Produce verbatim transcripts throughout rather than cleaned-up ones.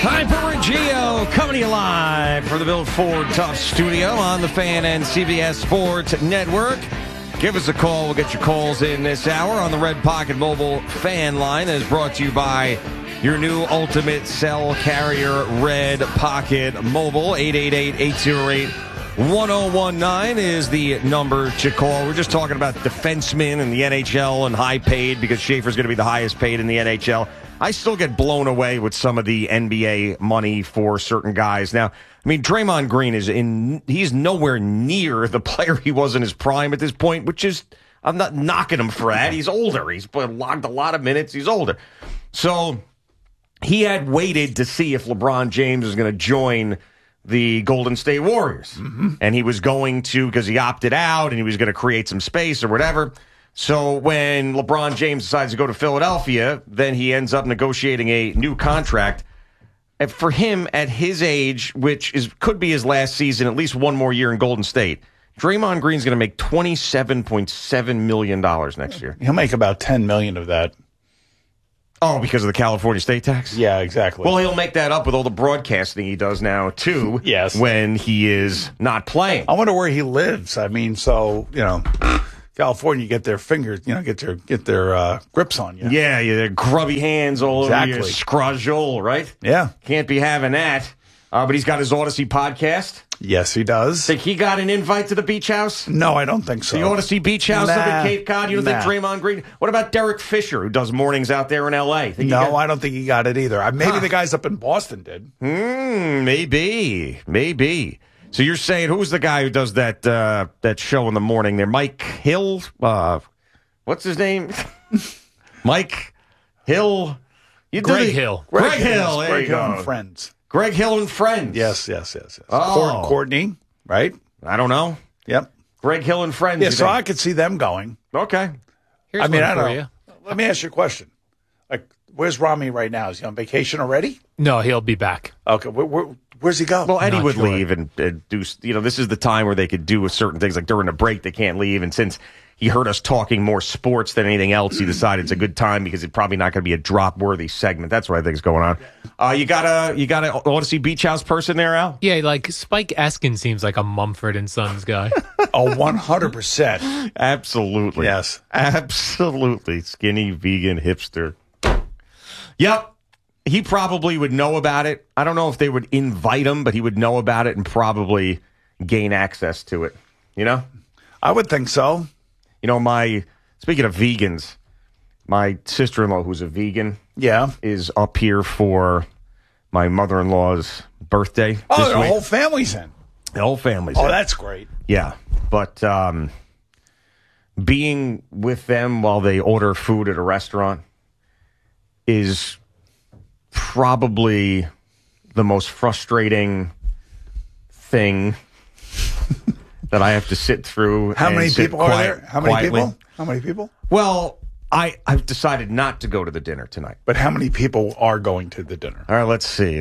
Hyper Geo coming to you live from the Bill Ford Tough Studio on the Fan and C B S Sports Network. Give us a call. We'll get your calls in this hour on the Red Pocket Mobile fan line that is brought to you by your new ultimate cell carrier, Red Pocket Mobile. eight eight eight, eight zero eight, one zero one nine is the number to call. We're just talking about defensemen in the N H L and high paid because Schaefer's going to be the highest paid in the N H L. I still get blown away with some of the N B A money for certain guys. Now, I mean, Draymond Green is in, he's nowhere near the player he was in his prime at this point, which is, I'm not knocking him for that. He's older. He's logged a lot of minutes. He's older. So he had waited to see if LeBron James was going to join the Golden State Warriors. Mm-hmm. And he was going to, because he opted out and he was going to create some space or whatever. So when LeBron James decides to go to Philadelphia, then he ends up negotiating a new contract. And for him, at his age, which is could be his last season, at least one more year in Golden State, Draymond Green's going to make twenty-seven point seven million dollars next year. He'll make about ten million dollars of that. Oh, because of the California state tax? Yeah, exactly. Well, he'll make that up with all the broadcasting he does now, too. Yes. When he is not playing. I wonder where he lives. I mean, so, you know, California get their fingers, you know, get their get their uh, grips on you. Yeah, yeah, their grubby hands all exactly. over your scrajol, right? Yeah. Can't be having that. Uh, but he's got his Odyssey podcast. Yes, he does. Think he got an invite to the beach house? No, I don't think so. The Odyssey Beach House nah, up in Cape Cod? You don't nah. think Draymond Green? What about Derek Fisher, who does mornings out there in L A? Think no, got... I don't think he got it either. Maybe huh. the guys up in Boston did. Hmm, maybe. Maybe. So you're saying, who's the guy who does that uh, that show in the morning there? Mike Hill? Uh, what's his name? Mike Hill? You Greg the... Hill. Greg, Greg Hill. There Greg you go. Hill and Friends. Greg Hill and Friends. Yes, yes, yes. yes. Oh. Courtney, right? I don't know. Yep. Greg Hill and Friends. Yeah, so think? I could see them going. Okay. Here's I mean, one I for don't you. know. Let me ask you a question. Like, where's Rami right now? Is he on vacation already? No, he'll be back. Okay. Where, where, where's he go? Well, Eddie Not would sure. leave and, and do, you know, this is the time where they could do certain things. Like during a break, they can't leave. And since he heard us talking more sports than anything else, he decided it's a good time because it's probably not going to be a drop-worthy segment. That's what I think is going on. Uh, you got a you got an Odyssey Beach House person there, Al? Yeah, like Spike Eskin seems like a Mumford and Sons guy. Oh, one hundred percent. Absolutely. Yes. Absolutely. Skinny, vegan, hipster. Yep. He probably would know about it. I don't know if they would invite him, but he would know about it and probably gain access to it. You know? I would think so. You know, my, speaking of vegans, my sister-in-law, who's a vegan, Yeah. is up here for my mother-in-law's birthday. Oh, this the week. whole family's in. The whole family's Oh, in. that's great. Yeah, but um, being with them while they order food at a restaurant is probably the most frustrating thing that I have to sit through. How and many sit people quiet, are there? How many quietly. people? How many people? Well, I, I've decided not to go to the dinner tonight. But how many people are going to the dinner? All right, let's see.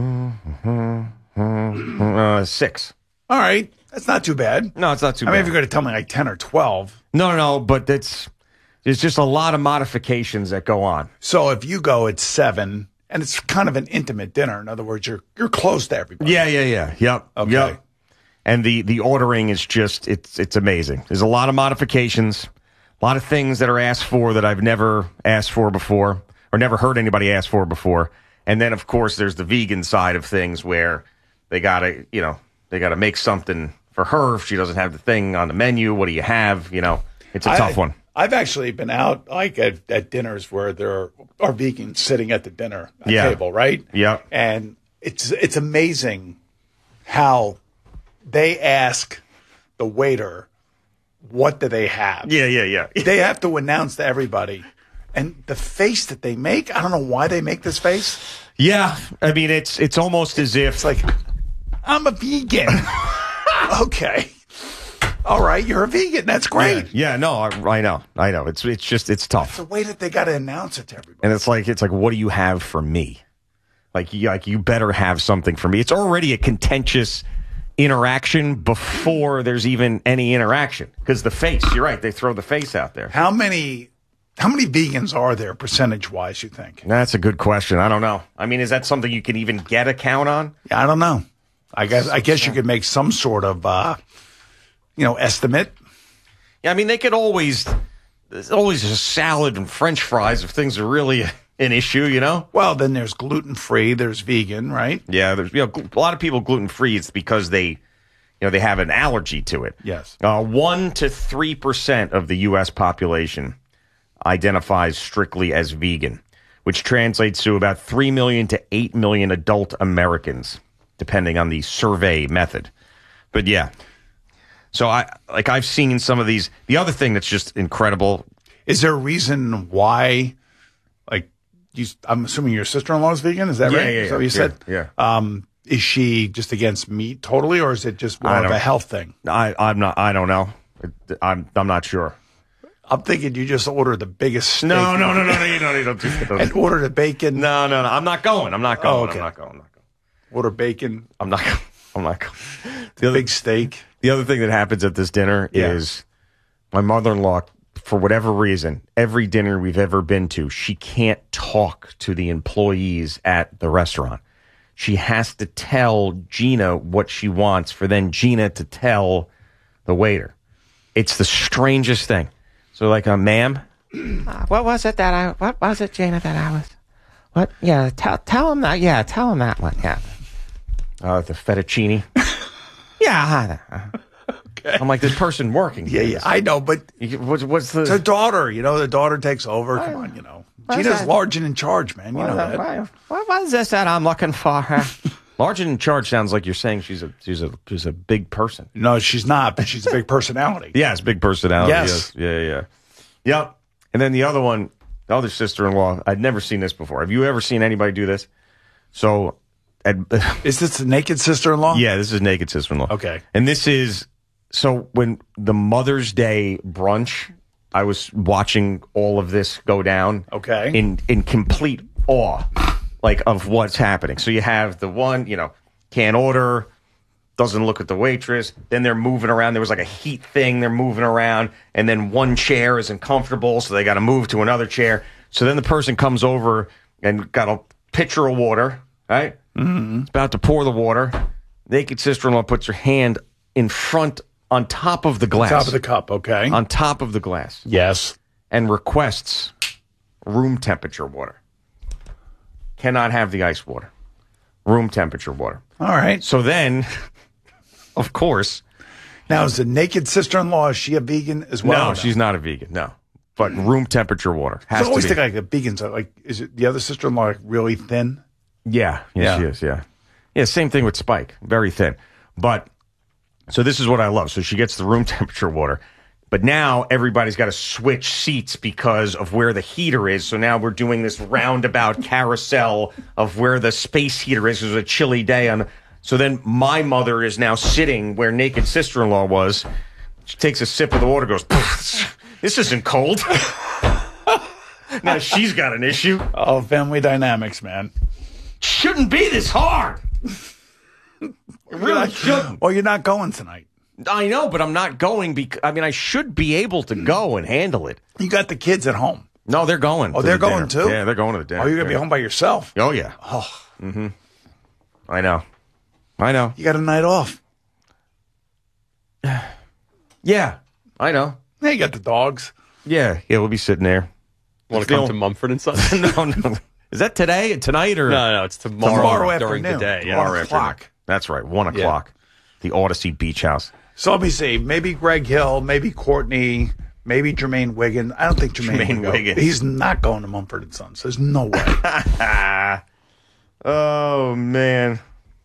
Uh, six. All right. That's not too bad. No, it's not too I bad. mean, if you're going to tell me like ten or twelve. No, no, no, but that's, there's just a lot of modifications that go on. So if you go at seven, and it's kind of an intimate dinner. In other words, you're you're close to everybody. Yeah, yeah, yeah. Yep. Okay. Yep. And the, the ordering is just, it's it's amazing. There's a lot of modifications, a lot of things that are asked for that I've never asked for before or never heard anybody ask for before. And then, of course, there's the vegan side of things where they got to, you know, they got to make something for her if she doesn't have the thing on the menu. What do you have? You know, it's a I, tough one. I've actually been out like at, at dinners where there are, are vegans sitting at the dinner Yeah. table, right? Yeah. And it's it's amazing how they ask the waiter, what do they have? Yeah, yeah, yeah. They have to announce to everybody. And the face that they make, I don't know why they make this face. Yeah, I mean, it's it's almost as if It's like, I'm a vegan. Okay. All right, you're a vegan. That's great. Yeah, yeah, no, I, I know, I know. It's it's just it's tough, The way that they got to announce it to everybody. and it's like it's like, what do you have for me? Like, you, like you better have something for me. It's already a contentious interaction before there's even any interaction because the face. You're right. They throw the face out there. How many How many vegans are there percentage-wise, you think? That's a good question. I don't know. I mean, is that something you can even get a count on? Yeah, I don't know. I guess I guess you could make some sort of, uh, you know, estimate. Yeah, I mean, they could always, there's always a salad and French fries if things are really an issue, you know? Well, then there's gluten-free, there's vegan, right? Yeah, there's you know, a lot of people gluten-free. It's because they, you know, they have an allergy to it. Yes. Uh, one to three percent of the U S population identifies strictly as vegan, which translates to about three million to eight million adult Americans, depending on the survey method. But yeah, so I like I've seen some of these. The other thing that's just incredible. Is there a reason why, like, you, I'm assuming your sister-in-law is vegan? Is that Yeah, right? yeah, Is that what yeah, you said? yeah, Um, is she just against meat totally, or is it just more I of don't- a health thing? I I'm not. I don't know. I'm I'm not sure. I'm thinking you just order the biggest steak. No, no, no, no, no. You don't. You don't do that. And order the bacon. No, no, no. I'm not going. I'm not going. Oh, okay. I'm not going. I'm not going. Order bacon. I'm not. I'm not going. The big steak. The other thing that happens at this dinner Yeah. is my mother-in-law, for whatever reason, every dinner we've ever been to, she can't talk to the employees at the restaurant. She has to tell Gina what she wants for then Gina to tell the waiter. It's the strangest thing. So like, uh, ma'am, Uh, what was it that I? What was it, Gina? That I was. What? Yeah. Tell tell him that. Yeah. Tell him that one. Yeah. uh, the fettuccine. Yeah. uh, Okay. I'm like, this person working. Yeah, yeah, I know, but You- What's, what's the... it's her daughter. You know, the daughter takes over. Come on, you know. What's Gina's that? large and in charge, man. You know that. What, what was this that I'm looking for? Huh? Large and in charge sounds like you're saying she's a she's a she's a big person. No, she's not, but she's a big personality. Yeah, it's big personality. Yes. Yeah, yeah, yeah. Yep. And then the other one, the other sister-in-law, I'd never seen this before. Have you ever seen anybody do this? So, at, Is this the naked sister-in-law? yeah, this is naked sister-in-law. Okay. And this is, so when the Mother's Day brunch, I was watching all of this go down. Okay. In, in complete awe, like, of what's happening. So you have the one, you know, can't order, doesn't look at the waitress. Then they're moving around. There was like a heat thing. They're moving around. And then one chair isn't comfortable, so they got to move to another chair. So then the person comes over and got a pitcher of water, right? Mm-hmm. It's about to pour the water. Naked sister-in-law puts her hand in front, on top of the glass. Top of the cup, okay. On top of the glass. Yes. And requests room temperature water. Cannot have the ice water. Room temperature water. All right. So then... Of course. Now, is the naked sister-in-law, is she a vegan as well? No, or she's not a vegan. No. But room temperature water has I always to be. think like a vegan's like, is it the other sister-in-law like really thin? Yeah. Yeah, Yeah. she is. Yeah. Yeah, same thing with Spike. Very thin. But, so this is what I love. So she gets the room temperature water. But now everybody's got to switch seats because of where the heater is. So now we're doing this roundabout carousel of where the space heater is. It was a chilly day on... So then my mother is now sitting where naked sister-in-law was. She takes a sip of the water, goes, this isn't cold. Now she's got an issue. Oh, family dynamics, man. Shouldn't be this hard. It really shouldn't. Well, you're not going tonight. I know, but I'm not going because, I mean, I should be able to go and handle it. You got the kids at home. No, they're going. Oh, to they're the going dinner. too? Yeah, they're going to the dinner. Oh, you're going to be Yeah. home by yourself. Oh, yeah. Oh, Mm-hmm. I know. I know. you got a night off. Yeah, I know. Yeah, you got the dogs. Yeah, yeah, we'll be sitting there. Want to come to Mumford and Sons? no, no. Is that today, tonight, or No, no, it's tomorrow, Tomorrow during afternoon. the day. Yeah. One Tomorrow o'clock. afternoon. That's right, one o'clock. The Odyssey Beach House. So let me see. Maybe Greg Hill, maybe Courtney, maybe Jermaine Wiggins. I don't think Jermaine, Jermaine would go. Wiggins. He's not going to Mumford and Sons. There's no way. Oh man,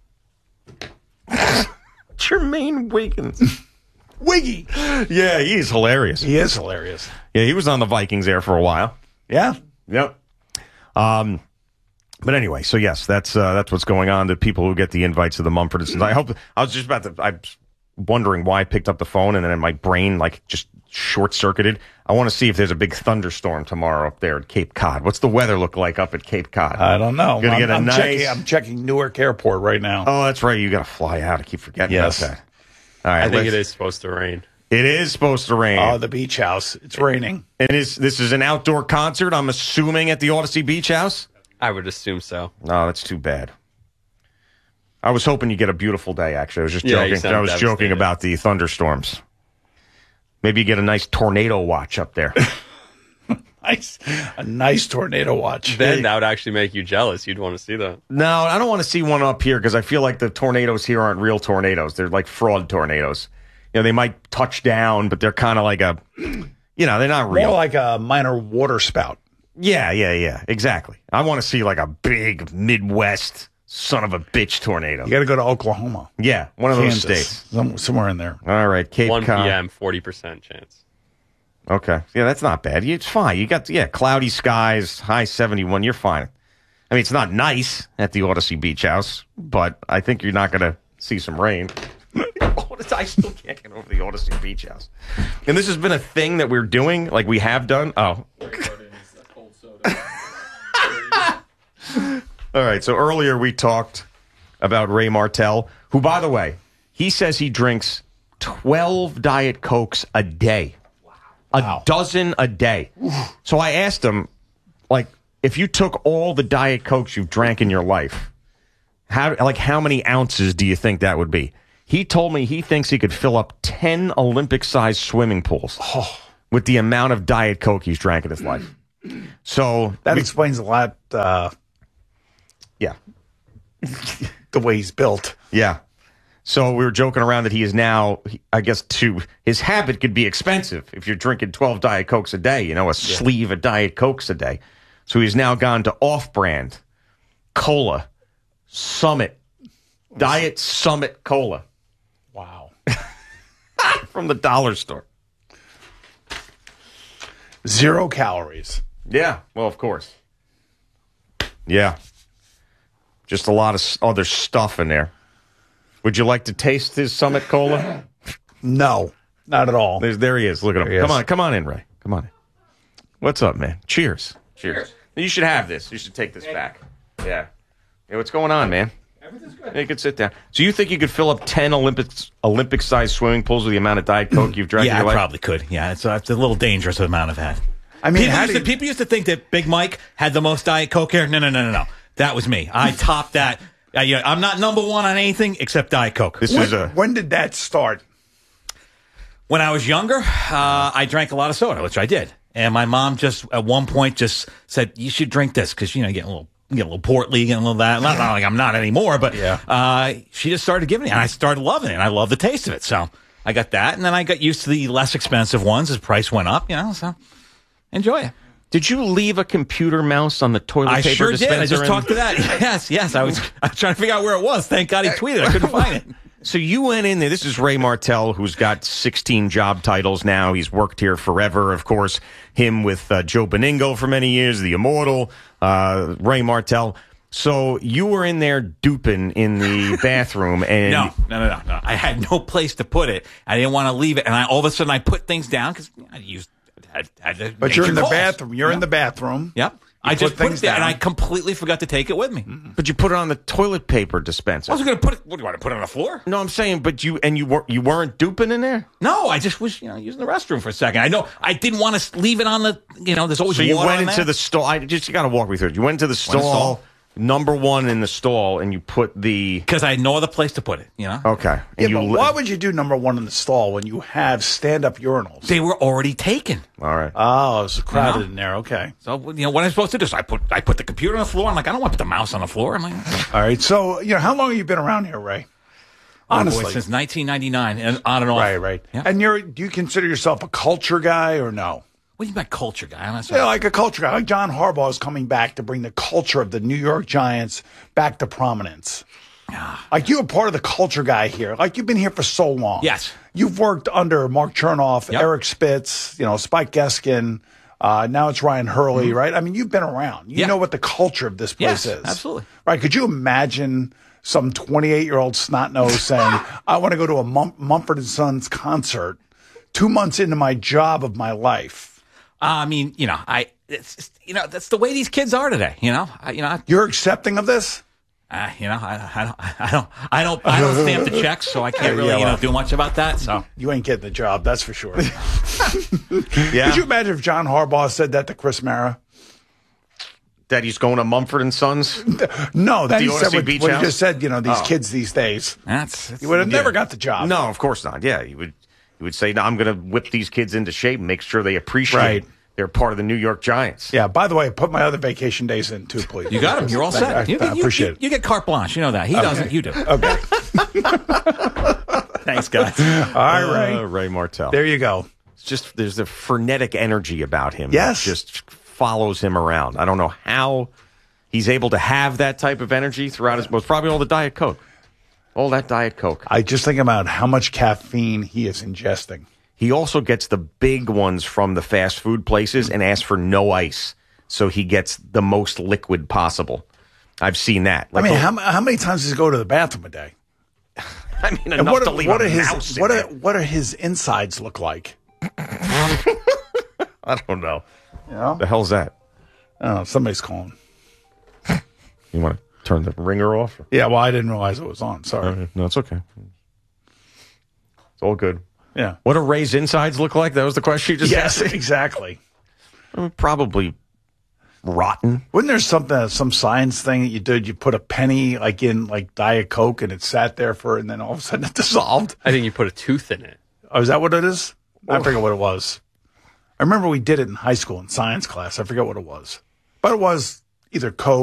Jermaine Wiggins. Wiggy. Yeah, he's hilarious. He is hilarious. Yeah, he was on the Vikings there for a while. Yeah. Yep. Um, but anyway, so yes, that's uh, that's what's going on. The people who get the invites to the Mumford and Sons. I hope. I was just about to. I'm wondering why I picked up the phone, and then my brain like just short circuited. I want to see if there's a big thunderstorm tomorrow up there at Cape Cod. What's the weather look like up at Cape Cod? I don't know. Gonna I'm, get a I'm nice- checking, I'm checking Newark Airport right now. Oh, that's right. You got to fly out. I keep forgetting Yes. about that. All right. I think let's- it is supposed to rain. It is supposed to rain. Oh, the beach house. It's raining. And is this is an outdoor concert, I'm assuming, at the Odyssey Beach House? I would assume so. No, that's too bad. I was hoping you get a beautiful day, actually. I was just Yeah, you joking. sound I was joking devastated. about the thunderstorms. Maybe you get a nice tornado watch up there. Nice. A nice tornado watch. Then that would actually make you jealous. You'd want to see that. No, I don't want to see one up here because I feel like the tornadoes here aren't real tornadoes. They're like fraud tornadoes. You know, they might touch down, but they're kind of like a, you know, they're not real. More like a minor water spout. Yeah, yeah, yeah, exactly. I want to see like a big Midwest son of a bitch tornado. You got to go to Oklahoma. Yeah, one of Kansas, those states. some- somewhere in there. All right, Cape one Cod. p.m., forty percent chance. Okay. Yeah, that's not bad. It's fine. You got, yeah, cloudy skies, high seventy-one. You're fine. I mean, it's not nice at the Odyssey Beach House, but I think you're not going to see some rain. I still can't get over the Odyssey Beach House. And this has been a thing that we're doing, like we have done. Oh. All right. So earlier we talked about Ray Martell, who, by the way, he says he drinks twelve Diet Cokes a day. A Wow. dozen a day. So I asked him, like, if you took all the Diet Cokes you've drank in your life, how like how many ounces do you think that would be? He told me he thinks he could fill up ten Olympic-sized swimming pools with the amount of Diet Coke he's drank in his life. So That explains a lot uh, yeah, the way he's built. yeah. So we were joking around that he is now, I guess, to his habit could be expensive if you're drinking twelve Diet Cokes a day, you know, a sleeve of Diet Cokes a day. So he's now gone to off-brand, Cola, Summit, Diet Summit Cola Wow. from the dollar store. Zero calories. Yeah, well, of course. Yeah. Just a lot of s- other stuff in there. Would you like to taste his Summit Cola? No, not at all. There's, there he is. Look at him. There he Come is. on, come on in, Ray. Come on in. What's up, man? Cheers. Cheers. You should have this. You should take this back. Yeah. Hey, what's going on, man? Everything's good. You can sit down. So you think you could fill up ten Olympics, Olympic-sized swimming pools with the amount of Diet Coke you've drank Yeah, in I your life? probably could. Yeah, it's, uh, it's a little dangerous amount I've had. I mean, People how used, do to, you, people used to think that Big Mike had the most Diet Coke here. No, no, no, no, no. That was me. I topped that. Uh, yeah, I'm not number one on anything except Diet Coke. This when, is a... when did that start? When I was younger, uh, I drank a lot of soda, which I did. And my mom just, at one point, just said, you should drink this because, you know, you get a little, you get a little portly, you get a little that. Not, not like I'm not anymore, but Yeah. uh, she just started giving it. And I started loving it. And I love the taste of it. So I got that. And then I got used to the less expensive ones as price went up, you know, so enjoy it. Did you leave a computer mouse on the toilet I paper sure did. dispenser? I just in- talked to that. Yes, yes. I was, I was trying to figure out where it was. Thank God he tweeted. I couldn't find it. So you went in there. This is Ray Martell, who's got sixteen job titles now. He's worked here forever. Of course, him with uh, Joe Beningo for many years, the immortal uh, Ray Martell. So you were in there duping in the bathroom, and No, no, no, no, no. I had no place to put it. I didn't want to leave it, and I all of a sudden I put things down because I used. Had, had to But make you're in the calls. bathroom. You're in Yep. the bathroom. Yep. I put just put things it there, and down. I completely forgot to take it with me. but you put it on the toilet paper dispenser. I wasn't going to put it. What do you want to put it on the floor? No, I'm saying, but you and you weren't you weren't duping in there. No, I just was, you know, using the restroom for a second. I know I didn't want to leave it on the, you know, there's always So you water went on into there. the stall. I just you got to walk me through it. You went into the stall, stall. number one in the stall, and you put the because I had no other place to put it. You know, okay. Yeah, And you but li- why would you do number one in the stall when you have stand-up urinals? they were already taken. all right. Oh, it's crowded Uh-huh. in there. Okay. So you know what I'm supposed to do? So I put I put the computer on the floor. I'm like, I don't want to put the mouse on the floor. I'm like, All right. So, you know, how long have you been around here, Ray? Honestly. oh boy, since nineteen ninety-nine and on and off. Right, right. Yeah. And you're do you consider yourself a culture guy or no? What do you mean by culture guy? I'm not Yeah, sorry. like a culture guy. Like John Harbaugh is coming back to bring the culture of the New York Giants back to prominence. Like you're part of the culture guy here. Like you've been here for so long. Yes. You've worked under Mark Chernoff, Yep. Eric Spitz, you know, Spike Geskin. Uh, now it's Ryan Hurley, right? I mean, you've been around. You Yeah. know what the culture of this place Yes, is. absolutely. Right. Could you imagine some twenty-eight-year-old snot-nose saying, I want to go to a Mum- Mumford and Sons concert two months into my job of my life? I mean, you know, I, it's, just, you know, that's the way these kids are today. You know, I, you know, I, You're accepting of this? Uh, you know, I, I don't, I don't, I don't, I don't stamp the checks, so I can't really, Yeah, you know, well. do much about that. So You ain't getting the job, that's for sure. Yeah. Could you imagine if John Harbaugh said that to Chris Mara? That he's going to Mumford and Sons? No, that Do you he wanna said see what, Beach what he House? just said, you know, these Oh. kids these days. that's, that's He would have Yeah. never got the job. No, of course not. Yeah, he would. He would say, "No, I'm going to whip these kids into shape and make sure they appreciate Right. they're part of the New York Giants." Yeah, by the way, put my other vacation days in too, please. you got him. You're all Thank- set. I, You, I you- appreciate you, it. You get carte blanche. You know that. He doesn't. You do. Okay. Thanks, guys. All right, Ray. Uh, Ray Martell. There you go. It's just there's a frenetic energy about him. Yes. that just follows him around. I don't know how he's able to have that type of energy throughout his. Well, it's probably all the Diet Coke, all that Diet Coke. I just think about how much caffeine he is ingesting. He also gets the big ones from the fast food places and asks for no ice, so he gets the most liquid possible. I've seen that. I Like, mean, oh, how, how many times does he go to the bathroom a day? I mean, And enough what, to are- leave what a are his mouse in what there. are, what are his insides look like? I don't know. You know? The hell's that? I don't know. Somebody's calling. You want to turn the ringer off? Yeah, well, I didn't realize it was on. Sorry. Okay. No, it's okay. It's all good. Yeah. What do Ray's insides look like? That was the question you just Yes, asked. exactly. Probably rotten. Wasn't there something, some science thing that you did? You put a penny like in like Diet Coke and it sat there for, and then all of a sudden it dissolved. I think you put a tooth in it. Oh, is that what it is? I forget what it was. I remember we did it in high school in science class. I forget what it was, but it was either Coke.